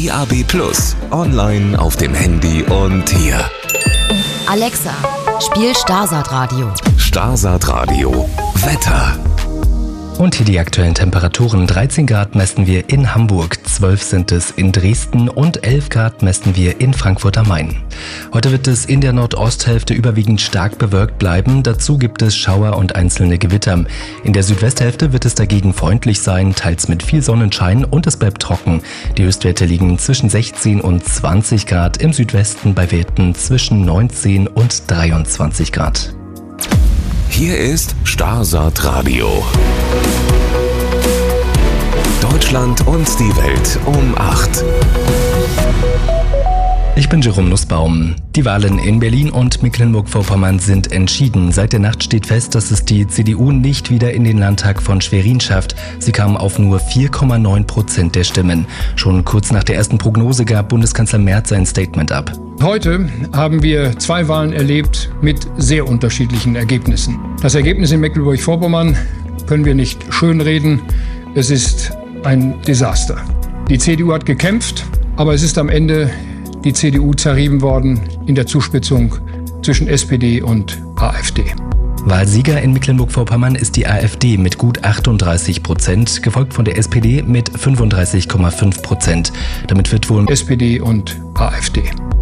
DAB+, online auf dem Handy und hier. Alexa, spiel Starsat Radio. Starsat Radio. Wetter. Und hier die aktuellen Temperaturen. 13 Grad messen wir in Hamburg, 12 sind es in Dresden und 11 Grad messen wir in Frankfurt am Main. Heute wird es in der Nordosthälfte überwiegend stark bewölkt bleiben. Dazu gibt es Schauer und einzelne Gewitter. In der Südwesthälfte wird es dagegen freundlich sein, teils mit viel Sonnenschein und es bleibt trocken. Die Höchstwerte liegen zwischen 16 und 20 Grad, im Südwesten bei Werten zwischen 19 und 23 Grad. Hier ist Starsat Radio. Deutschland und die Welt um 8. Ich bin Jerome Nussbaum. Die Wahlen in Berlin und Mecklenburg-Vorpommern sind entschieden. Seit der Nacht steht fest, dass es die CDU nicht wieder in den Landtag von Schwerin schafft. Sie kam auf nur 4,9% der Stimmen. Schon kurz nach der ersten Prognose gab Bundeskanzler Merz sein Statement ab. Heute haben wir 2 Wahlen erlebt mit sehr unterschiedlichen Ergebnissen. Das Ergebnis in Mecklenburg-Vorpommern können wir nicht schönreden. Es ist ein Desaster. Die CDU hat gekämpft, aber es ist am Ende die CDU zerrieben worden in der Zuspitzung zwischen SPD und AfD. Wahlsieger in Mecklenburg-Vorpommern ist die AfD mit gut 38%, gefolgt von der SPD mit 35,5%. Damit wird wohl SPD und AfD.